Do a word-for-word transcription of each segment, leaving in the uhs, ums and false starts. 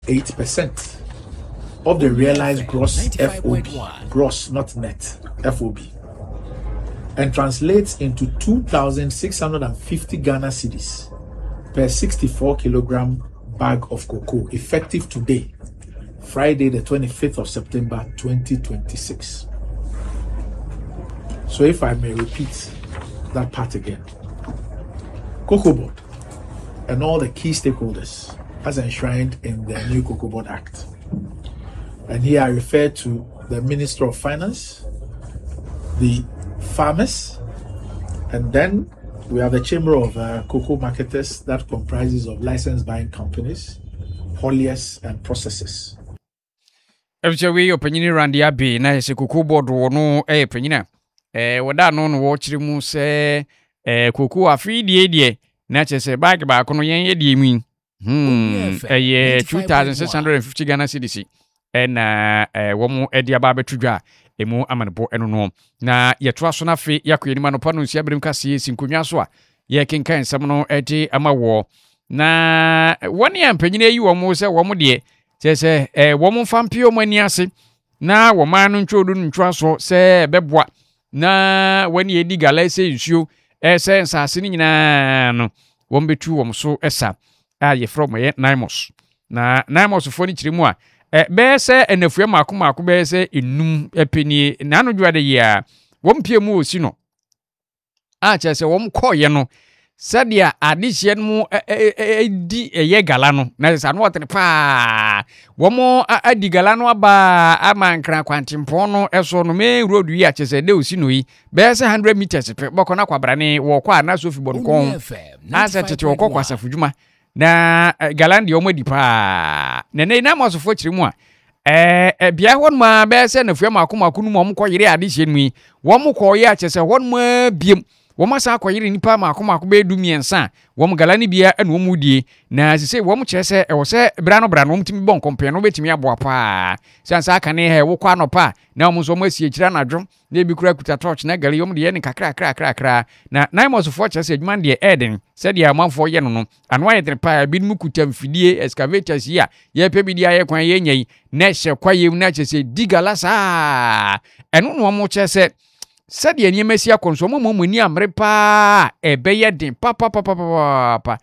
eight percent of the realized gross F O B, gross, not net, F O B, and translates into two thousand six hundred fifty Ghana cedis per sixty-four kilogram bag of cocoa, effective today, Friday, the twenty-fifth of September, twenty twenty-six. So if I may repeat that part again, Cocoa Board and all the key stakeholders as enshrined in the new Cocoa Board Act. And here I refer to the Minister of Finance, the farmers, and then we have the Chamber of uh, Cocoa Marketers that comprises of licensed buying companies, hauliers, and processors. Every way opinion Randy Abbey, na se Cocoa Board no eh penina. Eh wada no no watch mu se eh cocoa afi die die na che se bag ba kono yen ye die mi. Hmm eh two thousand six hundred fifty Ghana cedis. And uh eh womu edi aba betudwa emu amanebo eno no na yeto so na fe yakoye ni manopa no nsia brem kase sinkonwa so a ye kenkan nsam no edi ama wo na woni ampanyina yi wo mu se wo mu de se se eh wo mu fampio mani ase na wo ma no ntwodu ntwa so se beboa na woni edi gala se nsuo eh se nsase ni nyina no wo mbetu wo so esa a ye from ye Naimos na Naimos fo ni kiremu a Eh bese enafua mako mako bese enum epenie na no dwade ya wompie mu osi no a chese wom koye no sadia adihye no edi eye gala no na se no wotre pa wom adi gala no aba amankra kwantimpo no eso no me road wi a chese de osi no yi bese one hundred meters pe bokona kwabrane wo kwa na sofi bodkon na se tete wo kwa safudwuma na galandi omodi pa na ne na masofo kiremu a eh bia hon ma be se na fuama akomakunu mo mkoyire ade hye nui wo mkoye a chese hon ma biem wo masa akoyire nipa ma akomako be du miensa wo galani bia na wo mudie na sese wo mkyese e wo se bra no bra no mtimi bon kompe no betimi aboa pa sansa aka ne he wo kwa no pa na wo so masie kira na dwom na bi kura kuta torch na gali yom de ne kakra kra kra kra na Naimosfo kyese adwuma de eden se de amanfo ye no no anwa ye trepa bi mu kuta mfidie excavators ya ye pe bi dia ye kwan ye nyai na hye kwayem na kyese digala sa eno no mo kyese sadia ni mesia konsomo mo ni amre pa ebeye den pa pa pa pa pa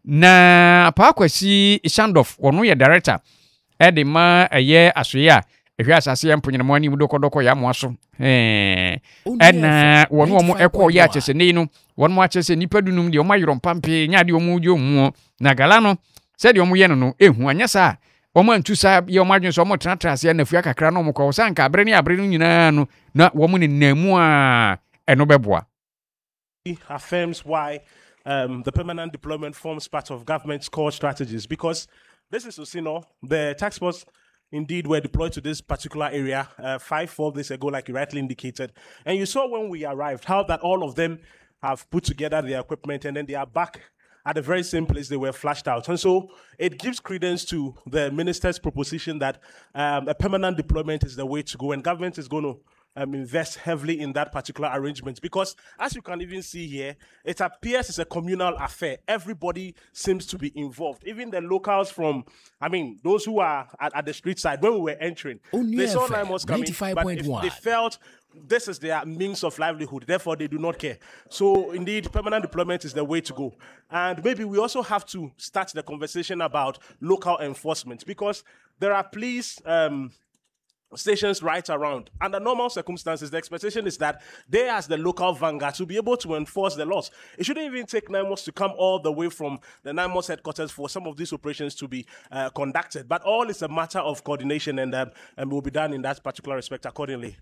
na pa kwasi Shandoff wono ye director edema eye asoya ehwe asase emponyina mo ani mudoko doko ya mo aso eh ena wono mo ekọ ya chese nei no wono mo achese nipa dunum de o mayoro pampe nya de o mu jo mu na gala no sadia o mu ye no no ehu anya sa Omo antusa ye omo adwen so omo tratrase na fua kakra no mko sanka abre ne abre no nyina no na wo mu ne namu a eno beboa. Affirms why um, the permanent deployment forms part of government's core strategies, because this is to see no the task force indeed were deployed to this particular area uh, five four days ago, like you rightly indicated, and you saw when we arrived how that all of them have put together their equipment and then they are back at the very same place they were flashed out. And so it gives credence to the minister's proposition that um, a permanent deployment is the way to go, and government is going to um, invest heavily in that particular arrangement. Because as you can even see here, it appears it's a communal affair. Everybody seems to be involved. Even the locals from, I mean, those who are at, at the street side, when we were entering, Only they saw Naimos coming, but if they felt this is their means of livelihood, therefore they do not care. So indeed, permanent deployment is the way to go. And maybe we also have to start the conversation about local enforcement, because there are police um, stations right around. Under normal circumstances, the expectation is that they, as the local vanguard, to be able to enforce the laws. It shouldn't even take Naimos to come all the way from the Naimos headquarters for some of these operations to be uh, conducted. But all is a matter of coordination, and, um, and will be done in that particular respect accordingly.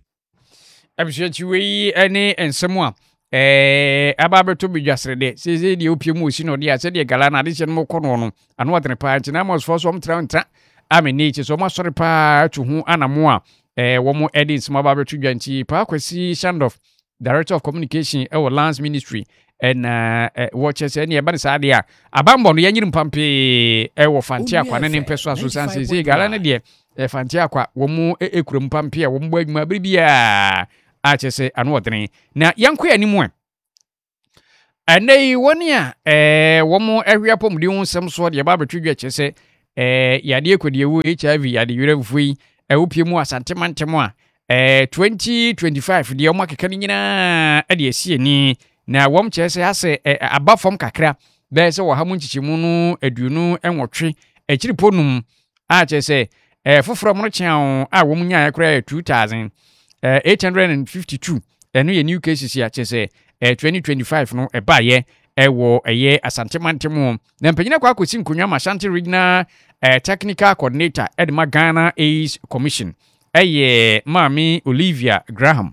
Abishachiwe ene ensemo a eh ababeto bidwasrede seze de opiemu osi no de ase de gala na de che no kono no ano wadene pa ntina mos fo so mtra ntra ameni che so masore pa tu hu anamo a eh wo mo edits mo ababeto dwanti pa kwasi Shandoff, Director of Communication e wo Lands Ministry en uh, watches any eba sa de a abambo no yanyirim pampe e wo fanti akwa ne mpeso aso sanse ze gala ne de e fanti akwa wo mu ekurum pampe a wo mbo adwuma bibia a chese anodene na yanko animu anei woni a eh wo mu ahwia pomdi hu sem so de ba betwedwa chese eh yade kodie wo H I V yade weremfo yi e wo pie mu asantemantem a eh twenty twenty-five de omo keka nyina e de asie ni na wom kyese ase abafom kakra be se wo ha mu nchichimu no aduonu enwotwe akiriponum a kyese eh foforo mo kyan a wom nya yakra two thousand eight hundred fifty-two eno ye new cases ya kyese eh twenty twenty-five no e ba ye ewo eye asantemantem na mpanyina kwa akosi nkonwa ma Ashanti Regional eh, Technical Coordinator Edma Ghana AIDS Commission eye Mami Olivia Graham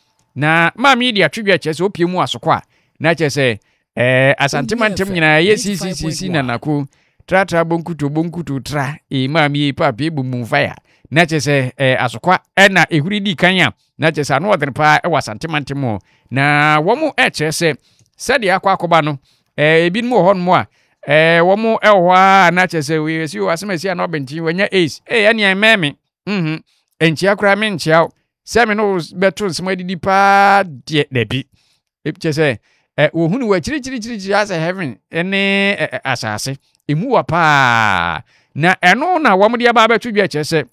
na Mami dia twedwa kyese opie mu asokwa na kyese eh asantemantem nyina ye C C C C na nako tra tra bonkuto bonkuto tra e Mami papi ebumu fire na kyese eh, asokwa ena ehuri di kanya na kyese anu odene pa e wasantemantem na womu e kyese sɛde akwa akoba no eh ebi mu hɔ no a eh wo mu ɛhɔ a na kyese we si wo asema si na obenti wanya ace eh ane ememe mhm enchi akora me nchia sɛ me no beto nsema didi pa de dabi kyese eh wo hunu wa chiri chiri chiri as heaven ene asase emu wa pa na ɛno na wo mu de aba beto dwa kyese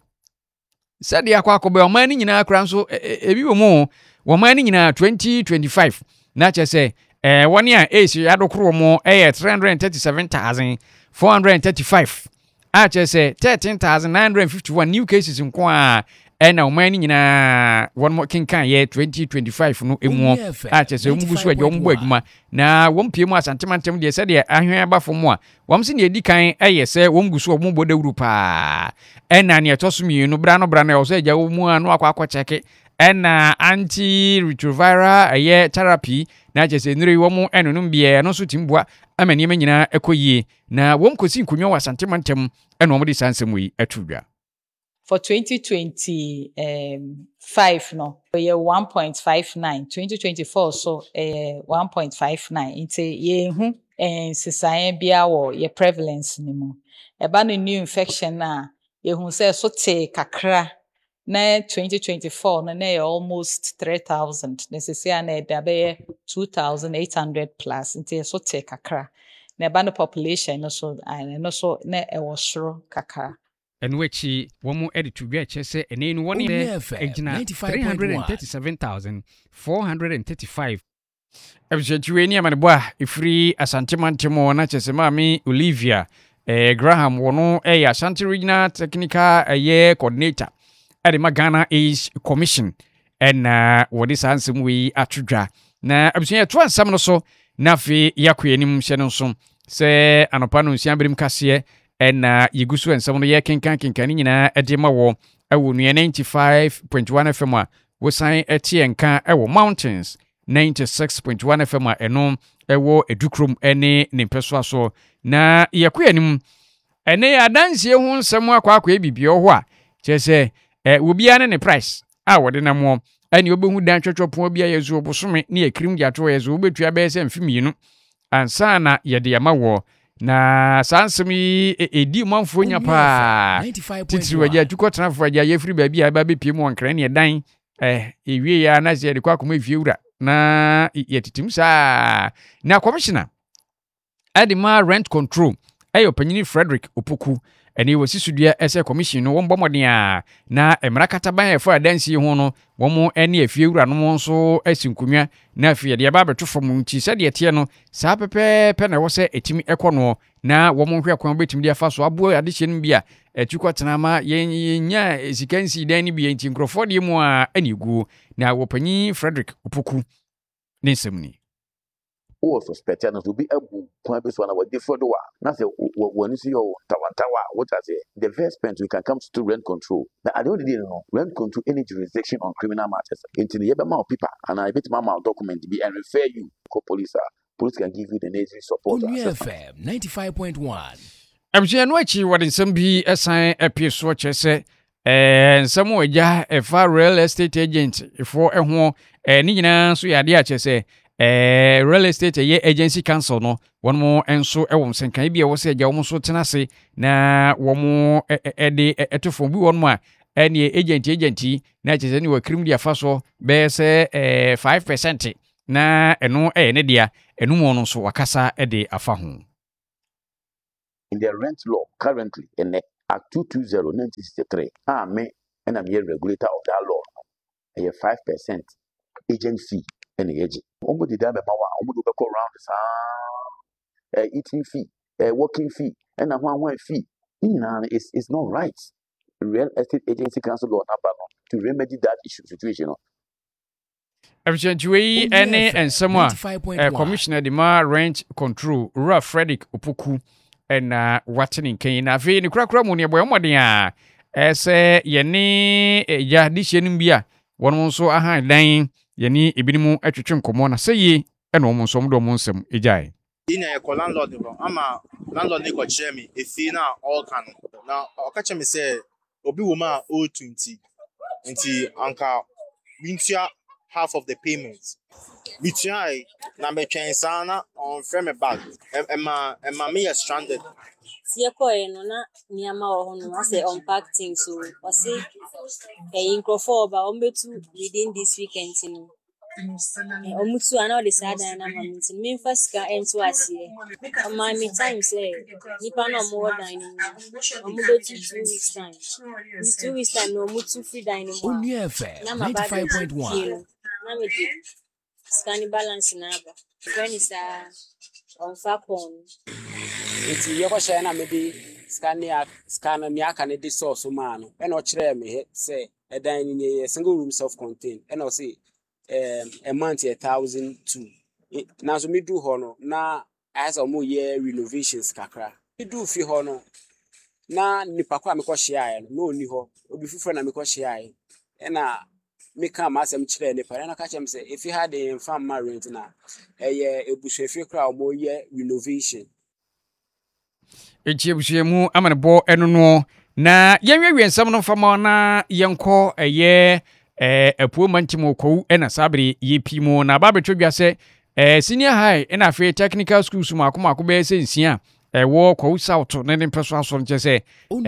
sɛde akwa akoba o man ni nyina akora nso ebi wo mu wo man ni nyina twenty twenty-five na kyese eh woni a ace adokro mo eh three hundred thirty-seven thousand four hundred thirty-five a kyese thirteen thousand nine hundred fifty-one new cases nko a eh na omani nyina won mo kinkan ye twenty twenty-five no emu a kyese omugu so adwo mbo adwuma na won pie mu asantemantem de se de ahwen abafo mo a wom se ne edi kan eh se won gu so omu boda wuru pa eh na ne etosomi no bra no bra na o se agya wo mu anu akwa akwa cheke ena anti retroviral aye therapy na kyese nire wo eno no bia no so timbua amani nyina ekoyie na wom kosi nkunwa wasantemantem eno wo de sansem yi atudwa for twenty twenty-five no ye one point five nine twenty twenty-four so eh one point five nine inte ye hu eh sisaye bia wo ye prevalence ni mu eba no new infection na ye hu se so te kakra na twenty twenty-four na na almost three thousand necessary na da be two thousand eight hundred plus into so take kakra na ba no population no so no so na e wo soro kakra enu echi womu edit to be kyese ene nu woni egina three hundred thirty-seven thousand four hundred thirty-five ebjetuwe ni amane a ifri asantemantem na kyese Mami Olivia eh Graham wono eh Ashanti Regional Technical eh Coordinator Edma Ghana AIDS Commission and uh what is handsome we atudwa na abusunya to ansam no so na fe yakwe anim hye no so se anopa no nsia berim kase and uh yegusu ansam no ye kenkan kenkan nyina ede ma wo ewo nu ninety-five point one F M a wo san etie nka ewo Mountains ninety-six point one F M a eno ewo edukrom ene ne peso aso na yakwe anim ene adansie ho nsam akwa akwa ebibio ho a kyese eh obiane ne price a wode na mo ani obehu dan twetwopon obia yezu obosome ne ekrim dia to yezu obetua be se mfiminu ansa na yede yama wo na sansem yi edi manfo nya pa titiri wagia tukotena fo wagia yefri ba bia ba bepie mu onkran ne dan eh ewie ya na se de kwa koma efie wura na yetitim sa na commissioner Edma Rent Control ayo panyini Frederick Opoku eni wasi sudua ese commission no wombo moden a na emrakata ban efo adansi ho no womo ene afie wura no nso asinkunwa na afie de ba beto fom nti se de tie no sa pepe pe na wo se etimi ekono na womo hwe akwan betimi de afa so abo ade hye no bia etukotena ma yenya esikansi dan ni bia nti nkrofo de mu a eni gu na wopanyi Frederick Opoku ne semni o suspect and to be able to be one of different wa na say when you see your tawantawa what I say the first point we can come to rent control now I don't know rent control any jurisdiction on criminal matters into the yeba people and I bet mama document be and refer you to police police can give you the necessary support F M ninety-five point one amje no achi wode nsem bi esan episo chese eh nsem oja efa real estate agent efo eho eh ni nyina so yade a chese eh real estate ye agency council no won mo enso e won senkan bia wo se agya wo so tenase na wo mo e de etofo bi won mo a ene agent agent na chese ni wa krim dia fa so be se eh five percent na eno e ne dia enu mo no so wakasa e de afa ho in the rent law currently in the Act two twenty nineteen sixty-three. Ah, me and I'm here regulator of that law. A five percent agent fee and the agent. Ombu did that mawa, ombu do go around the uh, eating fee, a uh, working fee, and a one way fee. It's, it's not right. Real Estate Agency Council law to remedy that issue situation. Evichentwe ene ensema Commissioner Dima Rent Control Ra Frederick Opoku and watching Kane na fe ni kura kura mu ne boy modern a ese ye ne ya di hyenim bia wono nso aha dan ye ni ebinimu atwetwe nkomo na seye ene wo nso mdo mo nsem ejai ina e ko landlord no ama landlord ni ko kire mi efi na all kan na o ka kire mi say obi wo ma o twenty nti anka wintia half of the payments. Between na me sana on frame back. Emma Emma me is stranded. See ko e no na niama wo no I say unpack things so I say e incrofo ba o metu within this weekend no. O mutu ana o de sada na ma nti me first ka ento asie. O ma me time say nipa no more than o mu do two weeks time. This two weeks time no mutu free dining. Only F M ninety-five point one. Scanning balance number. When is uh on Fapon? It's your share na maybe scanning scanner me aka ne source man. And no chere me say a dining a single room self-contained. And I'll say um a month a thousand two. Now so me do hono na as a more year renovations kakra. Me do fi hono na nipa kwa me ko share no ni ho obi fufu na me ko share. And me come as I'm chile ne parana catch him say if you had a farm married na a year a bush if you crowd more year renovation. Echiebusemu amane bo eno no na yenwe ensam no fama na yenko eye eh apuo mantimo ko ena sabere yepimu na ba betwodwa se eh senior high ena afi technical schools mu akoma akobe se nsia ewo ko south ne ne peso aso nche se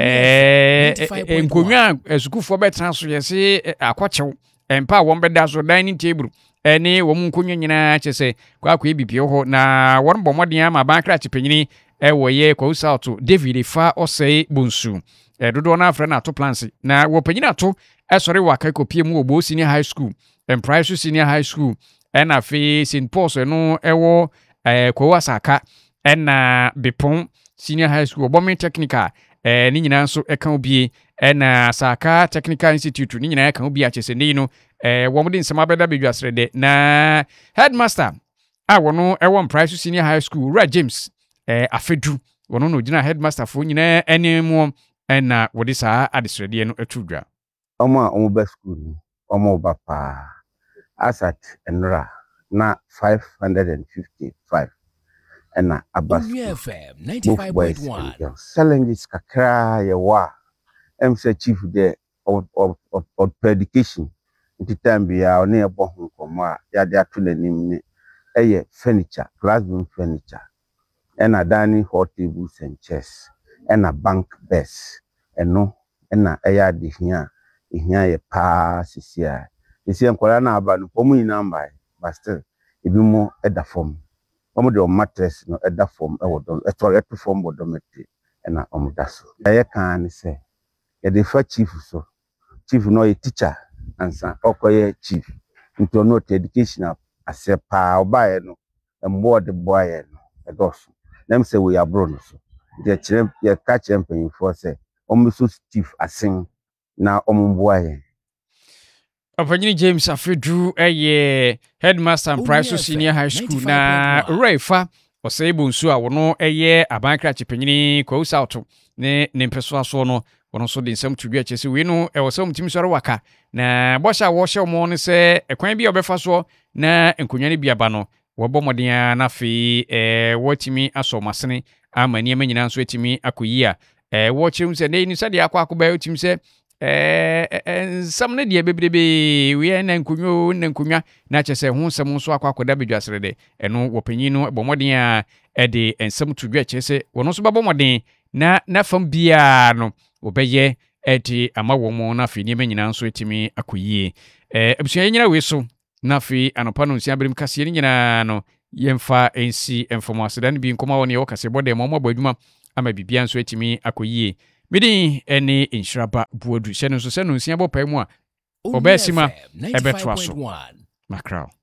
eh nkonwa esukufo betra so yese akwachew empa won beda so dining table ene wo nkonwa nyina chese kwa kwa ebipie ho na won bomodin ama bankra chipanyini ewo ye ko south David fa osei bonsu e dodo na afra na to plans na wo panyina to esore waka kopie mu obo senior high school and price senior high school and afi Saint Paul's no ewo eh ko wasaka ena Bepon senior high school bombing technical eh ni nyina nso eka obie ena Saka Technical Institute ni nyina eka obie achese ni no eh wo mde nsema beda bedwasrede na headmaster a wono ewo price senior high school Ra James eh afedu wono no gina headmaster fo nyina enemu ena wodi saa adesrede no atudwa omo omo ba school omo ba pa asat enra na five hundred fifty-five ena abas F M ninety-five point one challenges kakra ye wa em say chief there of of of, of education into time bia oni ebo ho komo a ya de ato nanim ni eye furniture classroom furniture ena dining hall tables and chairs ena bank beds eno ena eya de hia ehia ye pa sisia esi enkwara na aba no pomu nyina mbai but still ebi mo eda form omo de mattress no eda form e wodo e to e form wodometry ena omo daso eye kan ni se ye de fa chief so chief no ye teacher ansa okoye chief into no educational asepa obaye no embo de boy no edoso them say we are bro so the chirem ye catch champion for say omo so chief asin na omo boy Apanyini James Afedu eye headmaster and price senior high school na Refa osebo nsu a wono eye abankra chipanyini ko south ne ne mpeso aso no wono so de nsam tudua chese we no e wosam timisore waka na bosha wo hye mo ne se ekwan bi obefa so na enkonwane bi aba no wobo modin na fi eh wotimi aso masene amani amanyina nso etimi akoyi a eh wo chirum se ne ni sade akwa akoba otimi se eh some ne de bebrebe we na nkunwo na nkunwa na chese ho nsem nso akwa akoda bedwasrede eno wopanyi no bomodin a ede ensem tudwa chese wono so babomodin na na fam bia no obeye edi ama womo na fi ni manyina nso etimi akoyie eh abusuan nyina we so na fi anopa no nsia berim kase ni nyina no yemfa ensi information dan bi nkoma woni wo kase bode mo mo badwuma ama bibia nso atimi akɔyie mede ene inhraba buodu hyɛ no nso sɛ no nsia bɔpae mu a ɔbɛasima ɛbɛtoa so makraw